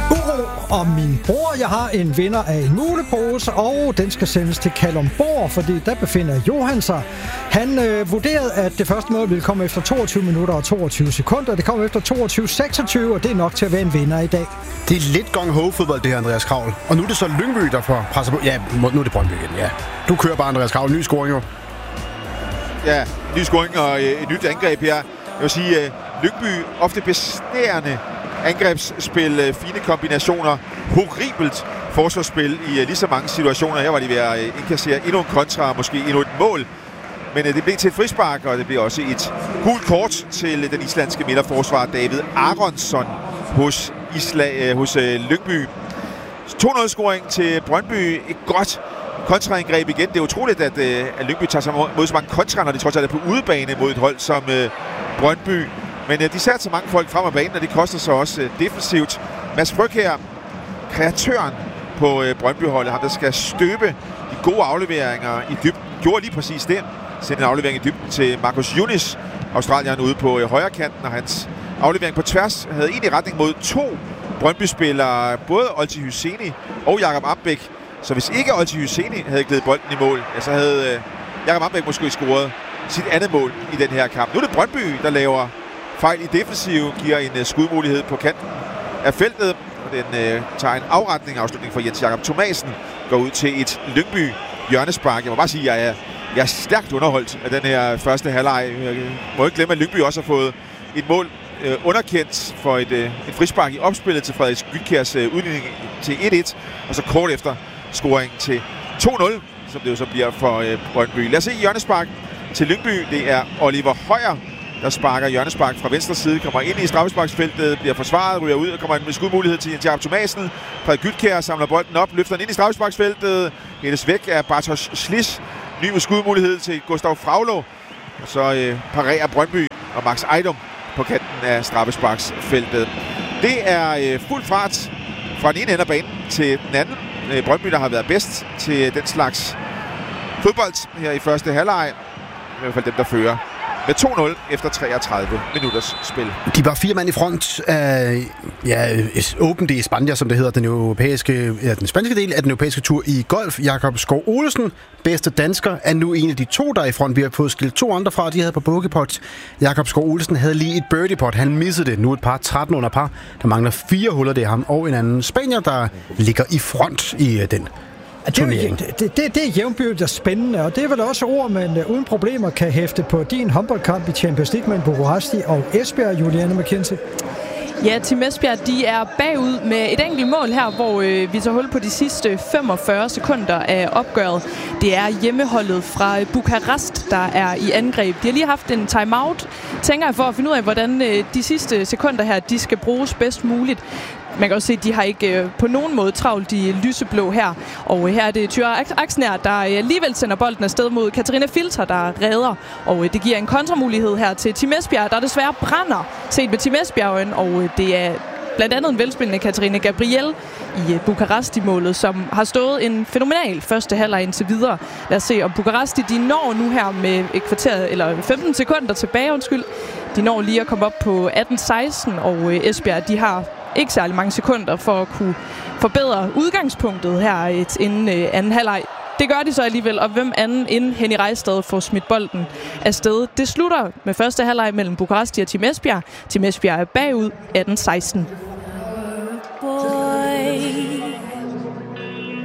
Uro og min bror. Jeg har en vinder af en mulepose, og den skal sendes til Kalundborg, fordi der befinder Johan sig. Han vurderede, at det første mål ville komme efter 22 minutter og 22 sekunder. Det kommer efter 22.26, og det er nok til at være en vinder i dag. Det er lidt gong-ho-fodbold, det her, Andreas Kravl. Og nu er det så Lyngby, der får presset på. Ja, nu er det Brøndby igen, ja. Du kører bare, Andreas Kravl. Ny scoring jo. Ja, ny scoring og et nyt angreb her. Jeg vil sige, Lyngby ofte besnærende angrebsspil, fine kombinationer, horribelt forsvarsspil i lige så mange situationer. Her var de ved at indkassere endnu en kontra, måske endnu et mål. Men det blev til et frispark, og det blev også et gult kort til den islandske midterforsvar David Aronsson hos Lyngby. 2-0-scoring til Brøndby. Et godt kontraangreb igen. Det er utroligt, at Lyngby tager sig mod så mange kontra, når de trods alt er på udebane mod et hold som Brøndby. Men de satte så mange folk frem af banen, og det koster så også defensivt. Mads Fryg her, kreatøren på Brøndby-holdet, ham der skal støbe de gode afleveringer i dybden, gjorde lige præcis det. Sendte en aflevering i dybden til Marcus Younis, australieren ude på højre kanten, og hans aflevering på tværs havde egentlig retning mod to Brøndby-spillere, både Olti Hyseni og Jakob Ambæk. Så hvis ikke Olti Hyseni havde glædet bolden i mål, så havde Jakob Ambæk måske scoret sit andet mål i den her kamp. Nu er det Brøndby, der laver fejl i defensiv, giver en skudmulighed på kanten af feltet, og den tager en afslutning for Jens Jakob Thomasen, går ud til et Lyngby hjørnespark. Jeg må bare sige, at jeg er stærkt underholdt af den her første halvleg. Jeg må ikke glemme, at Lyngby også har fået et mål underkendt for et frispark i opspillet til Frederik Gytkjærs udligning til 1-1, og så kort efter scoring til 2-0, som det jo så bliver for Brøndby. Lad os se hjørnespark til Lyngby. Det er Oliver Højer, der sparker hjørnespark fra venstre side, kommer ind i straffesparksfeltet, bliver forsvaret, ryger ud og kommer ind med skudmulighed til Jens Jakob Thomasen. Frederik Gytkjær samler bolden op, løfter den ind i straffesparksfeltet, hældes væk af Bartosz Slis. Ny med skudmulighed til Gustav Fraulo. Og så parerer Brøndby og Max Ejdom på kanten af straffesparksfeltet. Det er fuld fart fra den ene ende af banen til den anden. Brøndby, der har været bedst til den slags fodbold her i første halvleg. I hvert fald dem, der fører med 2-0 efter 33 minutters spil. De var 4 mand i front af Open de España, som det hedder, den spanske del af den europæiske tur i golf. Jakob Skov Olesen, bedste dansker, er nu en af de to, der er i front. Vi har fået skilt 2 andre fra, de havde på bogeypot. Jakob Skov Olesen havde lige et birdiepot. Han missede det. Nu et par 13 under par. Der mangler 4 huller. Det er ham og en anden spanier, der ligger i front i den turnering. Det er jævnbyrdigt og spændende, og det er vel også ord, man uden problemer kan hæfte på din håndboldkamp i Champions League mellem Bucuresti og Esbjerg, Juliane McKenzie. Ja, Team Esbjerg, de er bagud med et enkelt mål her, hvor vi tager hul på de sidste 45 sekunder af opgøret. Det er hjemmeholdet fra Bukarest, der er i angreb. De har lige haft en timeout, tænker jeg, for at finde ud af, hvordan de sidste sekunder her, de skal bruges bedst muligt. Man kan også se, at de har ikke på nogen måde travlt de lyseblå her. Og her er det Tyra Aksnær, der alligevel sender bolden afsted mod Katarina Filter, der redder. Og det giver en kontramulighed her til Team Esbjerg, der desværre brænder set med Team Esbjerg. Og det er blandt andet en velspillende Katarina Gabriel i Bukaresti-målet, som har stået en fænomenal første halvleg indtil videre. Lad os se, om Bukaresti de når nu her med et kvarter, eller 15 sekunder tilbage, De når lige at komme op på 18-16, og Esbjerg, de har ikke særlig mange sekunder for at kunne forbedre udgangspunktet her inden anden halvleg. Det gør de så alligevel, og hvem anden end Henny Rejstad får smidt bolden afsted. Det slutter med første halvleg mellem Bukaresti og Team Esbjerg. Team Esbjerg er bagud 18-16.